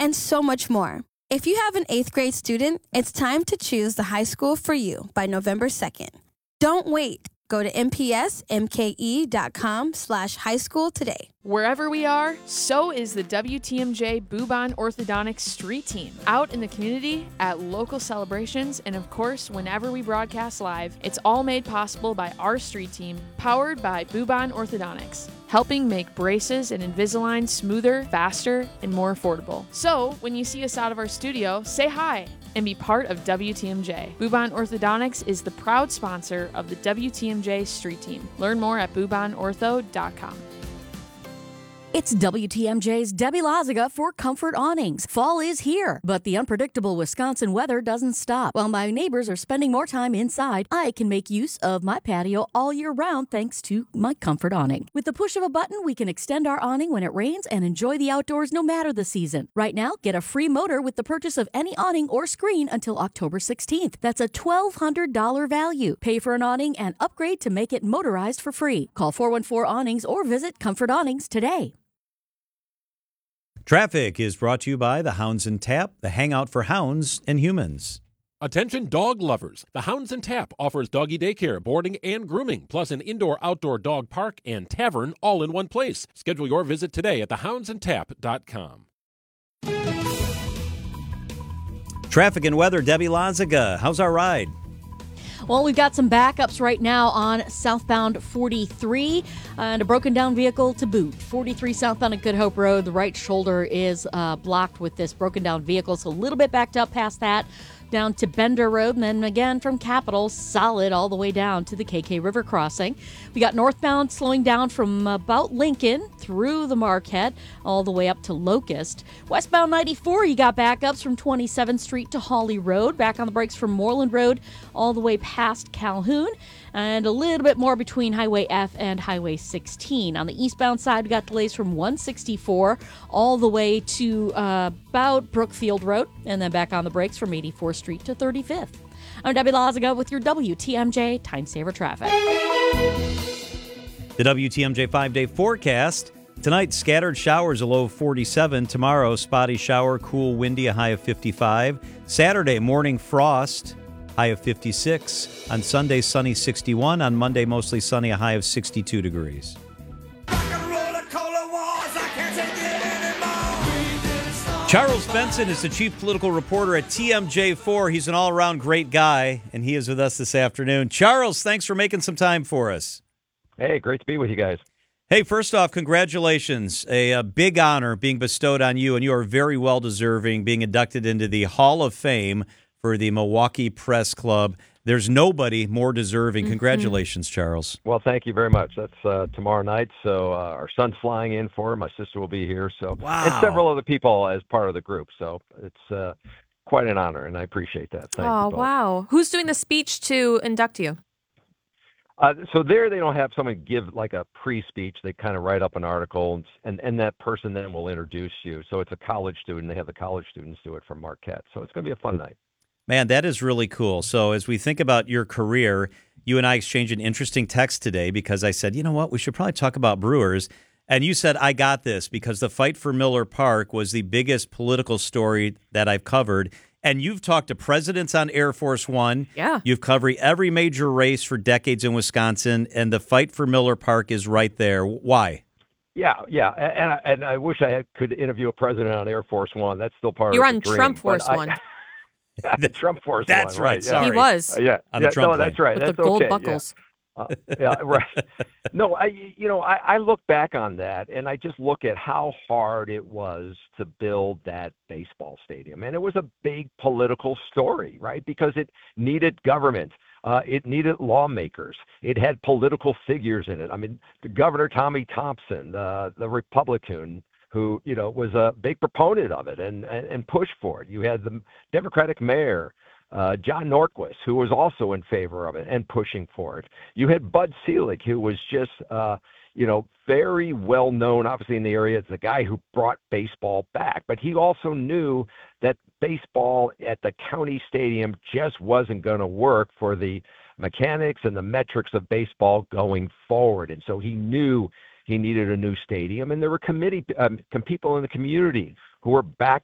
and so much more. If you have an 8th grade student, it's time to choose the high school for you by November 2nd. Don't wait. Go to mpsmke.com/high school today. Wherever we are, so is the WTMJ Bubon Orthodontics Street Team. Out in the community, at local celebrations, and of course, whenever we broadcast live, it's all made possible by our street team, powered by Bubon Orthodontics, helping make braces and Invisalign smoother, faster, and more affordable. So, when you see us out of our studio, say hi and be part of WTMJ. Bubon Orthodontics is the proud sponsor of the WTMJ Street Team. Learn more at bubonortho.com. It's WTMJ's Debbie Lazaga for Comfort Awnings. Fall is here, but the unpredictable Wisconsin weather doesn't stop. While my neighbors are spending more time inside, I can make use of my patio all year round thanks to my Comfort Awning. With the push of a button, we can extend our awning when it rains and enjoy the outdoors no matter the season. Right now, get a free motor with the purchase of any awning or screen until October 16th. That's a $1,200 value. Pay for an awning and upgrade to make it motorized for free. Call 414-AWNINGS or visit Comfort Awnings today. Traffic is brought to you by the Hounds and Tap, the hangout for hounds and humans. Attention dog lovers. The Hounds and Tap offers doggy daycare, boarding, and grooming, plus an indoor-outdoor dog park and tavern all in one place. Schedule your visit today at thehoundsandtap.com. Traffic and weather, Debbie Lazaga. How's our ride? Well, we've got some backups right now on southbound 43 and a broken down vehicle to boot. 43 southbound at Good Hope Road. The right shoulder is blocked with this broken down vehicle, so a little bit backed up past that. Down to Bender Road, and then again from Capitol, solid all the way down to the KK River crossing. We got northbound slowing down from about Lincoln through the Marquette all the way up to Locust. Westbound 94, you got backups from 27th Street to Hawley Road. Back on the brakes from Moreland Road all the way past Calhoun. And a little bit more between Highway F and Highway 16. On the eastbound side, we got delays from 164 all the way to about Brookfield Road, and then back on the brakes from 84th Street to 35th. I'm Debbie Lazaga with your WTMJ Time Saver Traffic. The WTMJ 5-day forecast. Tonight, scattered showers, a low of 47. Tomorrow, spotty shower, cool, windy, a high of 55. Saturday, morning frost, high of 56. On Sunday, sunny, 61. On Monday, mostly sunny, a high of 62 degrees. Charles Benson is the chief political reporter at TMJ4. He's an all-around great guy, and he is with us this afternoon. Charles, thanks for making some time for us. Hey, great to be with you guys. Hey, first off, congratulations. A big honor being bestowed on you, and you are very well-deserving being inducted into the Hall of Fame for the Milwaukee Press Club. There's nobody more deserving. Congratulations, Charles. Well, thank you very much. That's tomorrow night, so our son's flying in for it. My sister will be here, so wow. And several other people as part of the group, so it's quite an honor, and I appreciate that. Thank you both. Wow. Who's doing the speech to induct you? So there they don't have someone give like a pre-speech. They kind of write up an article, and that person then will introduce you. So it's a college student. They have the college students do it from Marquette. So it's going to be a fun night. Man, that is really cool. So as we think about your career, you and I exchanged an interesting text today because I said, you know what, we should probably talk about Brewers. And you said, I got this because the fight for Miller Park was the biggest political story that I've covered. And you've talked to presidents on Air Force One. Yeah. You've covered every major race for decades in Wisconsin, and the fight for Miller Park is right there. Why? Yeah, and I wish I could interview a president on Air Force One. That's still part You're of the on dream. Trump Force One. The Trump Force That's One. right. Yeah. Sorry. He was. On the Trump no, that's right. With That's the gold okay. buckles. Yeah, right. No, I look back on that, and I just look at how hard it was to build that baseball stadium. And it was a big political story, right? Because it needed government. It needed lawmakers. It had political figures in it. I mean, Governor Tommy Thompson, the Republican, who, was a big proponent of it and pushed for it. You had the Democratic mayor, John Norquist, who was also in favor of it and pushing for it. You had Bud Selig, who was just, very well known, obviously, in the area as the guy who brought baseball back. But he also knew that baseball at the county stadium just wasn't going to work for the mechanics and the metrics of baseball going forward. And so he knew he needed a new stadium. And there were people in the community who were backing